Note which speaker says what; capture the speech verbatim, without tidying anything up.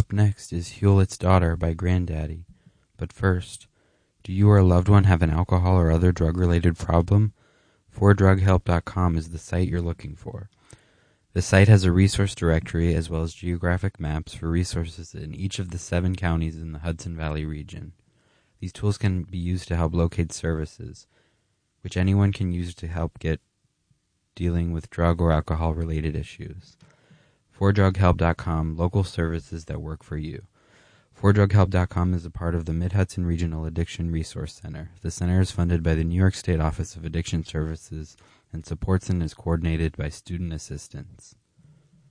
Speaker 1: Up next is Hewlett's Daughter by Granddaddy. But first, do you or a loved one have an alcohol or other drug-related problem? for drug help dot com is the site you're looking for. The site has a resource directory as well as geographic maps for resources in each of the seven counties in the Hudson Valley region. These tools can be used to help locate services, which anyone can use to help get dealing with drug or alcohol-related issues. for drug help dot com, local services that work for you. for drug help dot com is a part of the Mid-Hudson Regional Addiction Resource Center. The center is funded by the New York State Office of Addiction Services and supports and is coordinated by Student Assistance.